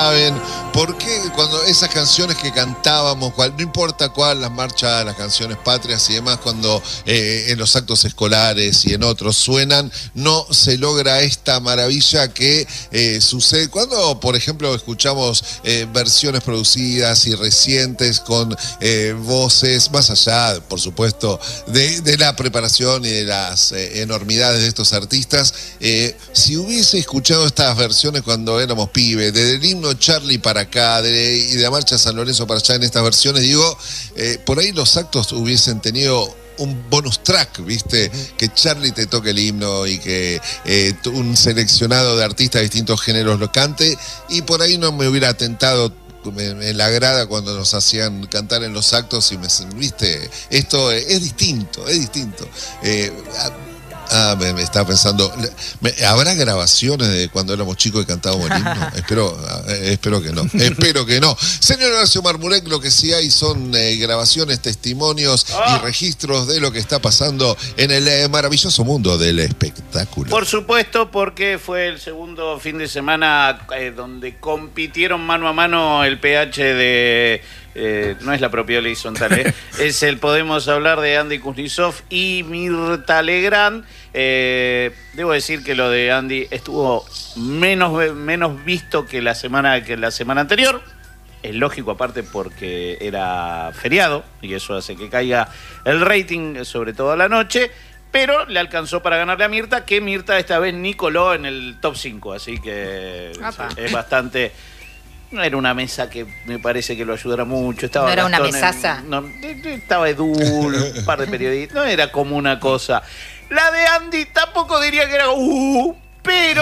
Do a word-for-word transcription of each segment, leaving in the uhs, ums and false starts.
saben por qué cuando esas canciones que cantábamos, cual, no importa cuál, las marchas, las canciones patrias y demás, cuando eh, en los actos escolares y en otros suenan, no se logra esta maravilla que eh, sucede cuando, por ejemplo, escuchamos eh, versiones producidas y recientes con eh, voces, más allá, por supuesto, de, de la preparación y de las eh, enormidades de estos artistas. Eh, si hubiese escuchado estas versiones cuando éramos pibes, desde el himno Charlie para acá, de, y de la marcha San Lorenzo para allá en estas versiones, digo, eh, por ahí los actos hubiesen tenido un bonus track, ¿viste? Que Charlie te toque el himno y que eh, un seleccionado de artistas de distintos géneros lo cante, y por ahí no me hubiera atentado en la grada cuando nos hacían cantar en los actos y me, ¿viste? Esto es distinto, es distinto. Eh, Ah, me, me estaba pensando, me, ¿habrá grabaciones de cuando éramos chicos y cantábamos el himno? espero, eh, espero que no, espero que no. Señor Horacio Marmurek, lo que sí hay son eh, grabaciones, testimonios oh. y registros de lo que está pasando en el eh, maravilloso mundo del espectáculo. Por supuesto, porque fue el segundo fin de semana eh, donde compitieron mano a mano el P H de... Eh, no es la propia horizontal, ¿eh? Es el Podemos Hablar de Andy Kuznetsov y Mirta Legrand. Eh, debo decir que lo de Andy estuvo menos, menos visto que la semana, que la semana anterior. Es lógico, aparte, porque era feriado y eso hace que caiga el rating, sobre todo a la noche. Pero le alcanzó para ganarle a Mirta, que Mirta esta vez ni coló en el top cinco. Así que Apa. es bastante... No era una mesa que me parece que lo ayudara mucho. Estaba ¿No era una Gastón mesaza? En, no, estaba Edul, un par de periodistas. No era como una cosa. La de Andy tampoco diría que era... Uh, pero,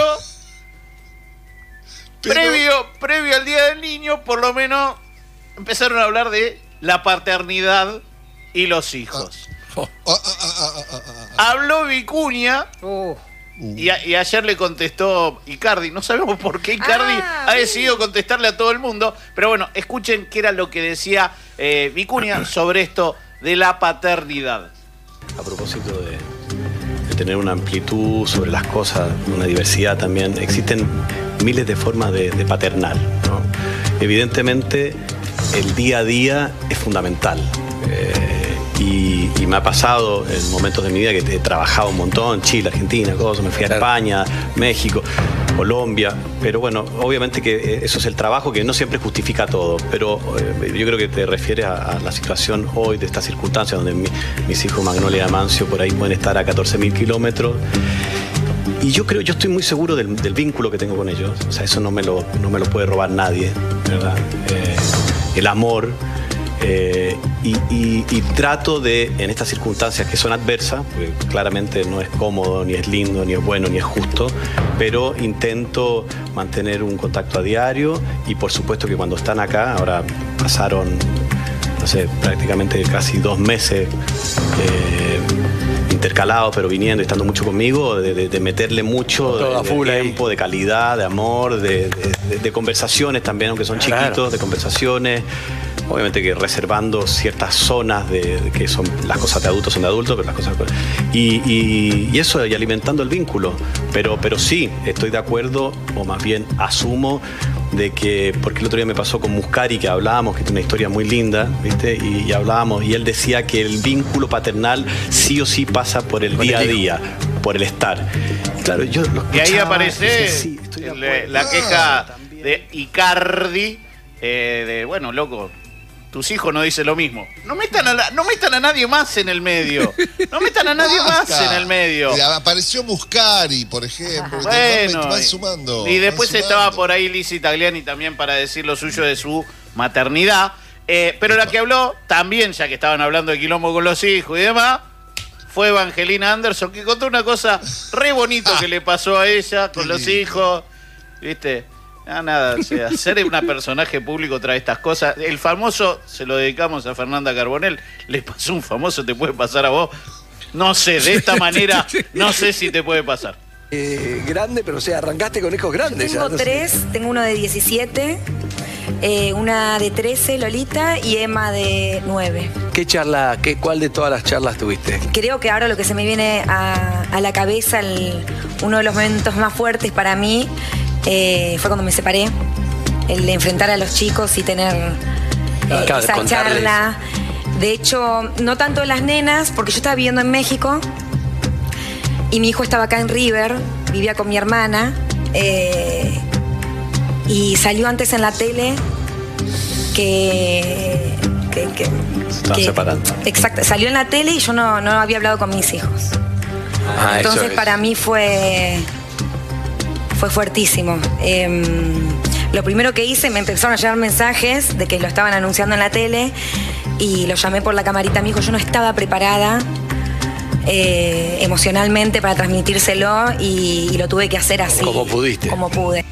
pero... Previo, previo al Día del Niño, por lo menos empezaron a hablar de la paternidad y los hijos. Ah, ah, ah, ah, ah, ah, ah. Habló Vicuña... Uh. Uh. Y, a, y ayer le contestó Icardi. No sabemos por qué Icardi ah, ha decidido contestarle a todo el mundo. Pero bueno, escuchen qué era lo que decía eh, Vicuña sobre esto de la paternidad. A propósito de, de tener una amplitud sobre las cosas, una diversidad también, existen miles de formas de, de paternar, ¿no? Evidentemente, el día a día es fundamental. Eh, Y, y me ha pasado en momentos de mi vida que he trabajado un montón, Chile, Argentina, cosas, me fui a España, México, Colombia, pero bueno, obviamente que eso es el trabajo que no siempre justifica todo, pero eh, yo creo que te refieres a, a la situación hoy de estas circunstancias donde mi, mis hijos Magnolia y Amancio por ahí pueden estar a catorce mil kilómetros. Y yo creo, yo estoy muy seguro del, del vínculo que tengo con ellos, o sea, eso no me lo, no me lo puede robar nadie, ¿verdad? Eh, el amor. Eh, y, y, y trato de, en estas circunstancias que son adversas, porque claramente no es cómodo, ni es lindo, ni es bueno, ni es justo, pero intento mantener un contacto a diario y por supuesto que cuando están acá, ahora pasaron, no sé, prácticamente casi dos meses eh, intercalados, pero viniendo y estando mucho conmigo, de, de, de meterle mucho de, de tiempo, de calidad, de amor, de, de, de conversaciones también, aunque son chiquitos, claro. de conversaciones. Obviamente que reservando ciertas zonas de, de que son las cosas de adultos son de adultos, pero las cosas y, y, y eso, y alimentando el vínculo. Pero, pero sí, estoy de acuerdo, o más bien asumo, de que, porque el otro día me pasó con Muscari, que hablábamos, que tiene una historia muy linda, ¿viste? Y, y hablábamos, y él decía que el vínculo paternal sí o sí pasa por el día a día, por el estar. Y claro, yo lo y ahí aparece sí, el, la queja ah, de Icardi, eh, de, bueno, loco, tus hijos no dicen lo mismo. No metan a, la, no metan a nadie más en el medio. No metan a nadie más en el medio. Apareció Muscari, por ejemplo. Bueno, van, van sumando, y después van estaba sumando. por ahí Lizzy Tagliani también para decir lo suyo de su maternidad. Eh, pero la que habló también, ya que estaban hablando de quilombo con los hijos y demás, fue Evangelina Anderson, que contó una cosa re bonito que le pasó a ella con los hijos. ¿Viste? Ah, nada, o sea, ser un personaje público trae estas cosas. El famoso, se lo dedicamos a Fernanda Carbonell, le pasó un famoso, te puede pasar a vos. No sé, de esta manera, no sé si te puede pasar. Eh, grande, pero o sea, arrancaste con hijos grandes. Tengo ya, no tres, sé. tengo uno de diecisiete, eh, una de trece, Lolita, y Emma de nueve. ¿Qué charla, qué, cuál de todas las charlas tuviste? Creo que ahora lo que se me viene a, a la cabeza, el, uno de los momentos más fuertes para mí, Eh, fue cuando me separé el de enfrentar a los chicos y tener eh, Claro, esa contarles. charla. De hecho, no tanto las nenas, porque yo estaba viviendo en México y mi hijo estaba acá en River, vivía con mi hermana, eh, y salió antes en la tele que... que, que Estaban que- separando. Exacto, salió en la tele y yo no, no había hablado con mis hijos. Ah, eso Entonces es. para mí fue, fue fuertísimo. Em, lo primero que hice, me empezaron a llegar mensajes de que lo estaban anunciando en la tele y lo llamé por la camarita a mi hijo. Yo no estaba preparada eh, emocionalmente para transmitírselo y, y lo tuve que hacer así. Como pudiste. Como pude.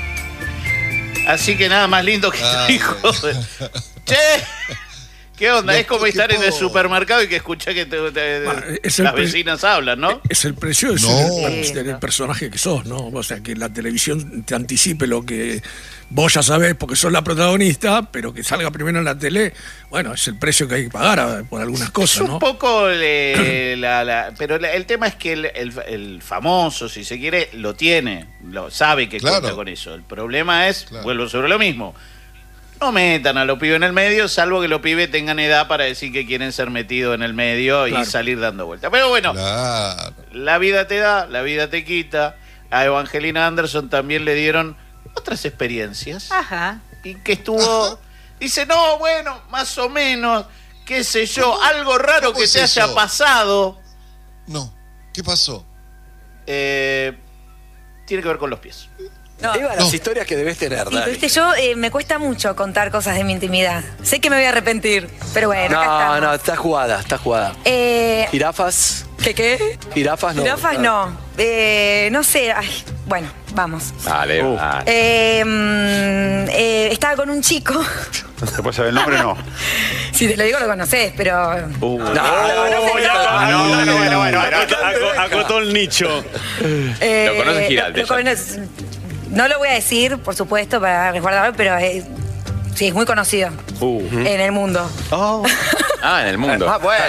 Así que nada más lindo que Ah, tu hijo. Che, ¿qué onda? No, es como qué estar en el po- supermercado y que escucha que te- te- Bueno, es el las pre- vecinas hablan, ¿no? Es el precio de No. ser el, del personaje que sos, ¿no? O sea, que la televisión te anticipe lo que vos ya sabés porque sos la protagonista, pero que salga primero en la tele, bueno, es el precio que hay que pagar a- por algunas Es cosas, un ¿no? poco eh, la, la- pero la- el tema es que el, el- el famoso, si se quiere, lo tiene, lo sabe que Claro. cuenta con eso. El problema es, Claro. vuelvo sobre lo mismo, no metan a los pibes en el medio, salvo que los pibes tengan edad para decir que quieren ser metidos en el medio y Claro. salir dando vueltas. Pero bueno, Claro. la vida te da, la vida te quita. A Evangelina Anderson también le dieron otras experiencias. Ajá. Y que estuvo. Dice, no, bueno, más o menos, qué sé yo, algo raro ¿Cómo que es te haya eso? pasado. No. ¿Qué pasó? eh, tiene que ver con los pies. No. Eva, las No. historias que debes tener, Sí, dale. viste, yo eh, me cuesta mucho contar cosas de mi intimidad. Sé que me voy a arrepentir, pero bueno, acá No, estamos. no, está jugada, está jugada. Eh, Jirafas, ¿Qué qué? jirafas no. Jirafas no. Eh, no sé, ay, bueno, vamos. Dale, Uh. dale. Eh, mm, eh, estaba con un chico. ¿Se puede saber el nombre o no? Si te lo digo, lo conoces, pero. Uh. No, no, no, Ah, no, no, no, bueno, bueno, bueno. Acotó, acotó el nicho. eh, Lo conoces, Giralde, lo ya. conoces- No lo voy a decir, por supuesto, para resguardarlo, pero eh, sí, es muy conocido Uh. en el mundo. Ah, en el mundo. Ah, bueno,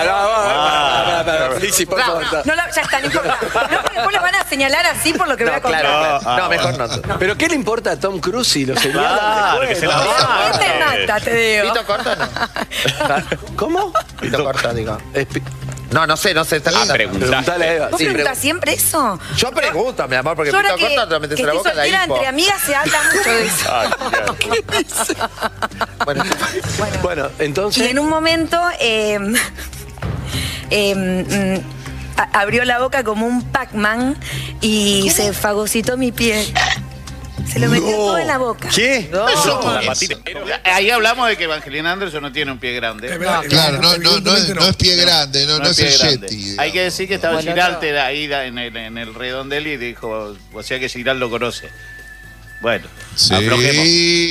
Lizzy, por favor. No, lo- ya está, no importa. No, porque después lo van a señalar así por lo que voy a contar. claro. Ah, No, mejor no. ¿Pero qué le importa a Tom Cruise si lo señalan Claro, después? que se la No. diga. Este es nata, te digo. Pito corto, no. ¿Cómo? Pito corto, digo. Es pi- No, no sé, no sé. está- Ah, preguntaste. Preguntale a Eva. ¿Vos Sí, preguntás siempre eso? Yo pregunto, mi amor, porque Yo ahora pito que, corto te metes que en la estoy boca de soltera, ahí. entre amigas se habla mucho de eso. Bueno, Bueno, Bueno, y entonces. en un momento eh, eh, mm, a- abrió la boca como un Pac-Man y se fagocitó mi pie. Se lo metió todo en la boca. ¿Qué? Eso, La es- patita. ahí hablamos de que Evangelina Anderson no tiene un pie grande. Es verdad, Claro, no, no, no, es, evidentemente no es pie grande, no, no, es pie el grande. Yeti. Hay que digamos. decir que estaba Bueno, Giralde no. ahí da- en el, en el redondel y dijo, o sea que Giral lo conoce. Bueno, Sí. aflojemos.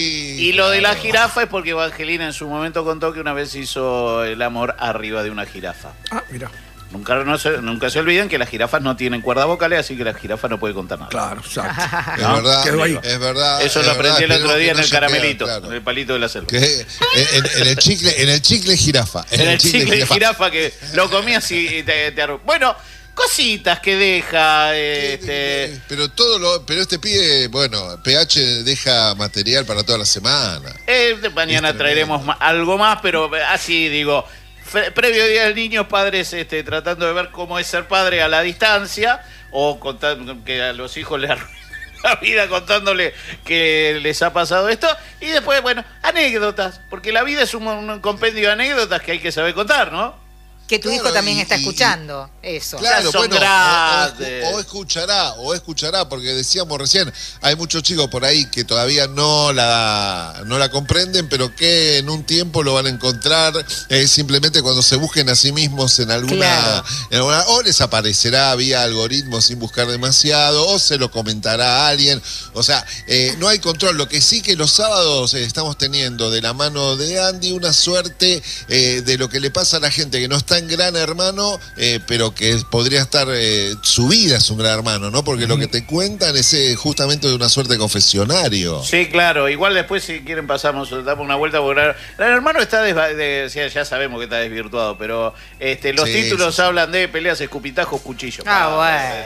Y lo de la claro. jirafa es porque Evangelina en su momento contó que una vez hizo el amor arriba de una jirafa. Ah, mira, Nunca, no se, nunca se olviden que las jirafas no tienen cuerdas vocales, así que la jirafa no puede contar nada. claro, exacto. Es ¿no? verdad, Quedó ahí. es verdad. Eso es lo aprendí verdad, el otro esperemos día que en no el haya caramelito, quedado en claro. el palito de la selva. Que en, en el chicle, en el chicle jirafa. En el chicle jirafa que lo comías y te, te arru- Bueno, cositas que deja. Este, Pero todo lo, pero este pibe, bueno, P H deja material para toda la semana. eh, de- mañana Es tremendo. traeremos ma- algo más, pero así digo. Fe- Previo Día del Niño, padres este, tratando de ver cómo es ser padre a la distancia o contar que a los hijos les arruinan la vida contándole que les ha pasado esto. Y después, bueno, anécdotas, porque la vida es un, un compendio de anécdotas que hay que saber contar, ¿no? Que tu Claro, hijo también y- está y- escuchando eso. Claro, son bueno, o- o, grandes. escu- o escuchará, o escuchará, porque decíamos recién, hay muchos chicos por ahí que todavía no la, no la comprenden, pero que en un tiempo lo van a encontrar eh, simplemente cuando se busquen a sí mismos en alguna, Claro. en alguna- o les aparecerá vía algoritmo sin buscar demasiado, o se lo comentará a alguien. O sea, eh, no hay control. Lo que sí que los sábados eh, estamos teniendo de la mano de Andy una suerte eh, de lo que le pasa a la gente que no está en Gran Hermano, eh, pero que podría estar, eh, su vida es un Gran Hermano, ¿no? Porque lo que te cuentan es eh, justamente de una suerte de confesionario. Sí, claro. Igual después, si quieren, pasamos, damos una vuelta. Porque el hermano está, desva- de- ya, ya sabemos que está desvirtuado, pero este, los Sí, títulos sí, sí. hablan de peleas, escupitajos, cuchillos. Ah, bueno.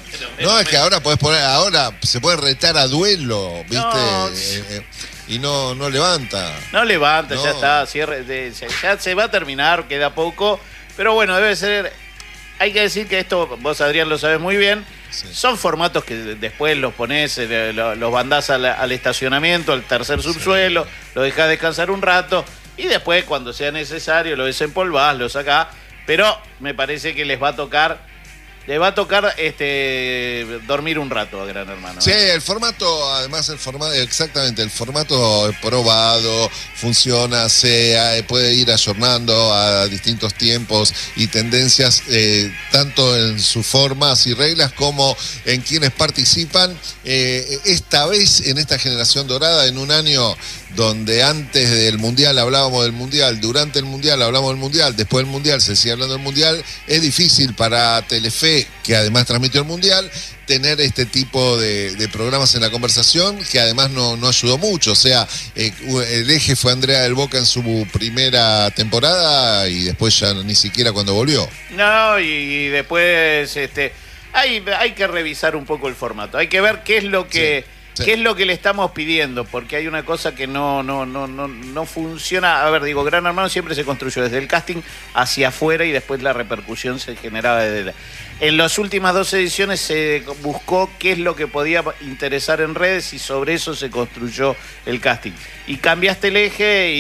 No, es que ahora podés poner, ahora se puede retar a duelo, ¿viste? No. Eh, eh, y no, no levanta. No levanta, No. ya está, cierre, de- se- ya se va a terminar, queda poco. Pero bueno, debe ser. Hay que decir que esto, vos Adrián lo sabés muy bien, Sí. son formatos que después los ponés, eh, lo- los bandás al, al estacionamiento, al tercer subsuelo, lo dejás descansar un rato y después cuando sea necesario lo desempolvás, lo sacás. Pero me parece que les va a tocar, les va a tocar este dormir un rato a Gran Hermano. Sí, ¿eh? el formato, además el formato, exactamente, el formato probado, funciona, se eh, puede ir ayornando a distintos tiempos y tendencias, eh, tanto en sus formas y reglas como en quienes participan. Eh, esta vez, en esta generación dorada, en un año donde antes del Mundial hablábamos del Mundial, durante el Mundial hablamos del Mundial, después del Mundial se sigue hablando del Mundial, es difícil para Telefe, que además transmitió el Mundial, tener este tipo de, de programas en la conversación, que además no, no ayudó mucho. O sea, eh, el eje fue Andrea del Boca en su primera temporada y después ya ni siquiera cuando volvió. No, y, y después este hay, hay que revisar un poco el formato. Hay que ver qué es lo que Sí, sí. qué es lo que le estamos pidiendo, porque hay una cosa que no no no no no funciona. A ver, digo, Gran Hermano siempre se construyó desde el casting hacia afuera y después la repercusión se generaba desde la... En las últimas dos ediciones se buscó qué es lo que podía interesar en redes y sobre eso se construyó el casting. Y cambiaste el eje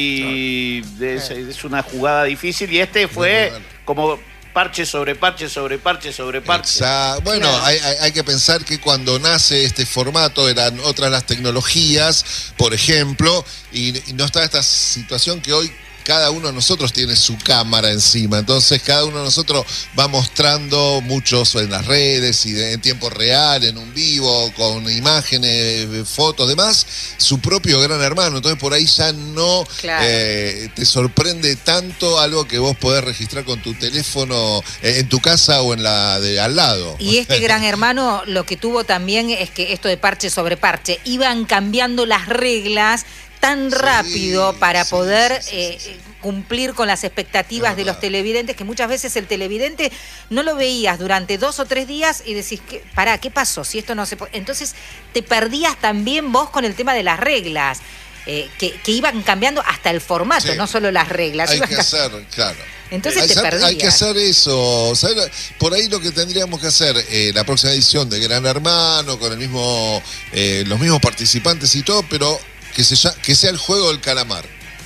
y es, es una jugada difícil y este fue como parche sobre parche sobre parche sobre parche. Exa- Bueno, Claro. hay, hay- hay que pensar que cuando nace este formato eran otras las tecnologías, por ejemplo, y, y no está esta situación que hoy cada uno de nosotros tiene su cámara encima, entonces cada uno de nosotros va mostrando muchos en las redes y de- en tiempo real, en un vivo, con imágenes, fotos, demás, su propio Gran Hermano, entonces por ahí ya no Claro. eh, te sorprende tanto algo que vos podés registrar con tu teléfono eh, en tu casa o en la de al lado. Y este Gran Hermano lo que tuvo también es que esto de parche sobre parche, iban cambiando las reglas tan Sí, rápido para sí, poder sí, sí, eh, sí. cumplir con las expectativas Es de los verdad. televidentes, que muchas veces el televidente no lo veías durante dos o tres días y decís, ¿qué, pará, ¿qué pasó? Si esto no se puede... Entonces te perdías también vos con el tema de las reglas, eh, que, que iban cambiando hasta el formato, Sí. no solo las reglas. Hay iban que ca- hacer, claro. Entonces hay, te ser- perdías. hay que hacer eso. ¿Sabes? Por ahí lo que tendríamos que hacer eh, la próxima edición de Gran Hermano, con el mismo, eh, los mismos participantes y todo, pero que, se ya- que sea el juego del calamar.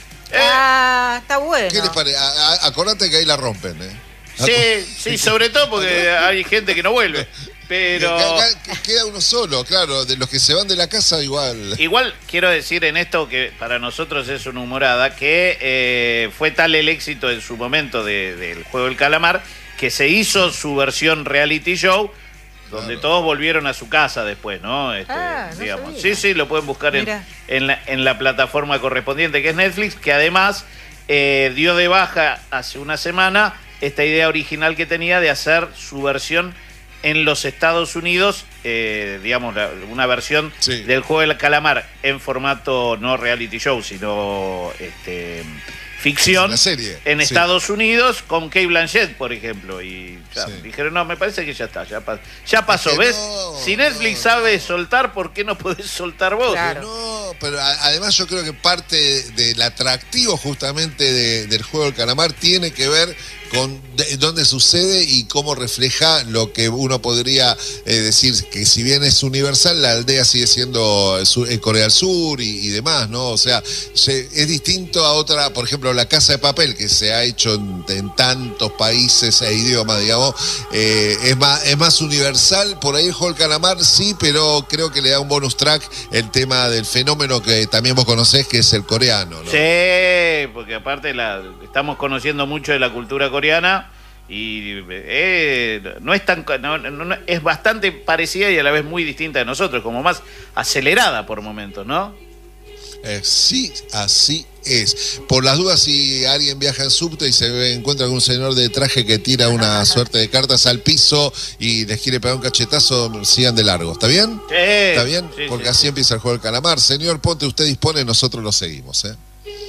Ah, está bueno. ¿Qué les parece? A- a- Acordate que ahí la rompen, ¿eh? Sí, sí, sobre todo porque hay gente que no vuelve. Pero Acá- acá queda uno solo, claro, de los que se van de la casa igual. igual quiero decir en esto que para nosotros es una humorada, que eh, fue tal el éxito en su momento de- del Juego del Calamar que se hizo su versión reality show donde Claro. todos volvieron a su casa después, ¿no? Este, Ah, no digamos. sabía. Sí, sí, lo pueden buscar en, Mira. en, la, en la plataforma correspondiente que es Netflix, que además eh, dio de baja hace una semana esta idea original que tenía de hacer su versión en los Estados Unidos, eh, digamos, la- una versión Sí. del Juego del Calamar en formato no reality show, sino este, ficción, Una serie, en sí. Estados Unidos con Kate Blanchett, por ejemplo. Y ya Sí. dijeron, no, me parece que ya está, ya, pa- ya pasó. que ¿Ves? no, si Netflix no, sabe no. soltar, ¿por qué no podés soltar vos? Claro. No, pero a- además yo creo que parte del atractivo justamente de- del Juego del Calamar tiene que ver con de- dónde sucede y cómo refleja lo que uno podría eh, decir que si bien es universal, la aldea sigue siendo eh, su- eh, Corea del Sur y, y demás, ¿no? O sea, se- es distinto a otra, por ejemplo, La Casa de Papel, que se ha hecho en, en tantos países e idiomas, digamos, eh, es, más, es más universal. Por ahí el Juego del Calamar sí, pero creo que le da un bonus track el tema del fenómeno que también vos conocés, que es el coreano, ¿no? Sí, porque aparte la, estamos conociendo mucho de la cultura coreana y eh, no es tan no, no- no- es bastante parecida y a la vez muy distinta de nosotros, como más acelerada por momentos, ¿no? Eh, sí, así es. Por las dudas, si alguien viaja en subte y se ve- encuentra algún señor de traje que tira una suerte de cartas al piso y les quiere pegar un cachetazo, sigan de largo. ¿Está bien? Sí, ¿Está bien? sí, Porque sí, así sí. empieza el Juego del Calamar. Señor Ponte, usted dispone, nosotros lo seguimos, ¿eh?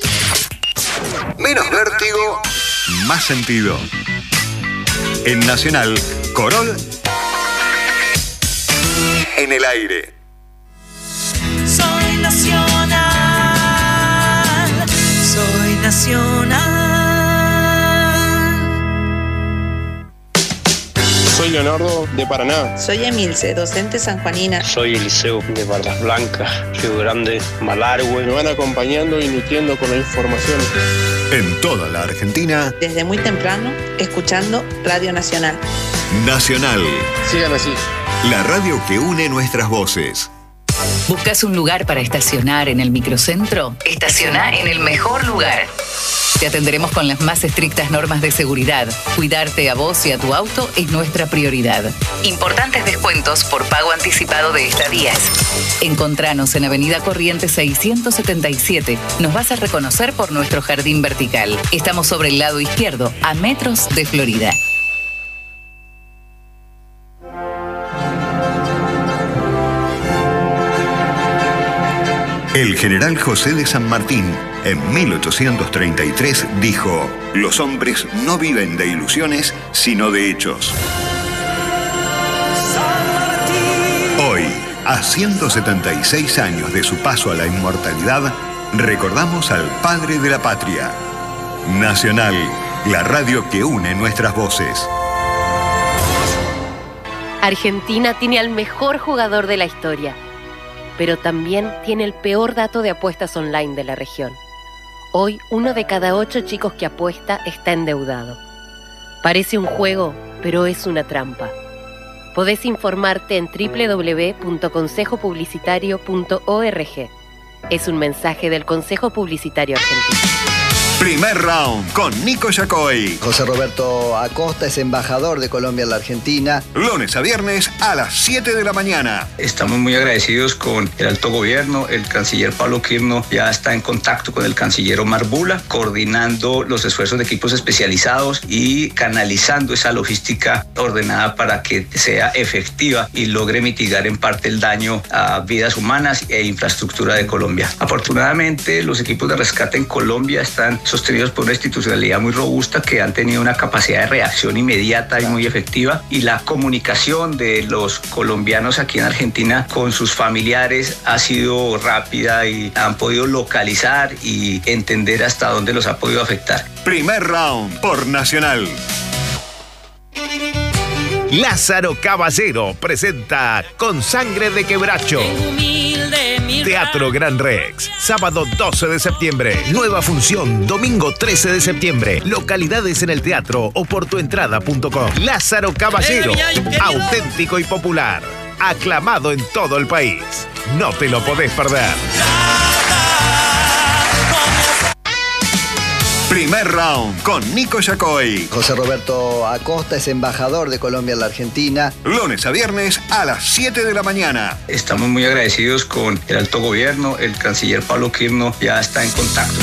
Menos vértigo, más sentido. En Nacional, Corol en el aire. Soy nacional, soy nacional. Soy Leonardo de Paraná. Soy Emilce, docente sanjuanina. Soy Eliseo de Barras Blancas, Río Grande, Malargüe. Me van acompañando y nutriendo con la información. En toda la Argentina. Desde muy temprano, escuchando Radio Nacional. Nacional. Sigan así. La radio que une nuestras voces. ¿Buscas un lugar para estacionar en el microcentro? Estaciona en el mejor lugar. Te atenderemos con las más estrictas normas de seguridad. Cuidarte a vos y a tu auto es nuestra prioridad. Importantes descuentos por pago anticipado de estadías. Encontranos en Avenida Corrientes seiscientos setenta y siete. Nos vas a reconocer por nuestro jardín vertical. Estamos sobre el lado izquierdo, a metros de Florida. El general José de San Martín, en mil ochocientos treinta y tres, dijo: los hombres no viven de ilusiones, sino de hechos. Hoy, a ciento setenta y seis años de su paso a la inmortalidad, recordamos al padre de la patria. Nacional, la radio que une nuestras voces. Argentina tiene al mejor jugador de la historia, pero también tiene el peor dato de apuestas online de la región. Hoy, uno de cada ocho chicos que apuesta está endeudado. Parece un juego, pero es una trampa. Podés informarte en doble u doble u doble u punto consejo publicitario punto org. Es un mensaje del Consejo Publicitario Argentino. Primer round con Nico Yacoy. José Roberto Acosta es embajador de Colombia en la Argentina. Lunes a viernes a las siete de la mañana. Estamos muy agradecidos con el alto gobierno. El canciller Pablo Quirno ya está en contacto con el canciller Omar Bula, coordinando los esfuerzos de equipos especializados y canalizando esa logística ordenada para que sea efectiva y logre mitigar en parte el daño a vidas humanas e infraestructura de Colombia. Afortunadamente, los equipos de rescate en Colombia están sostenidos por una institucionalidad muy robusta que han tenido una capacidad de reacción inmediata y muy efectiva, y la comunicación de los colombianos aquí en Argentina con sus familiares ha sido rápida y han podido localizar y entender hasta dónde los ha podido afectar. Primer round por Nacional. Lázaro Caballero presenta Con Sangre de Quebracho. Teatro Gran Rex, sábado doce de septiembre. Nueva función, domingo trece de septiembre. Localidades en el teatro o por tuentrada punto com. Lázaro Caballero, auténtico y popular. Aclamado en todo el país. No te lo podés perder. Primer round con Nico Yacoy. José Roberto Acosta es embajador de Colombia en la Argentina. Lunes a viernes a las siete de la mañana. Estamos muy agradecidos con el alto gobierno. El canciller Pablo Quirno ya está en contacto.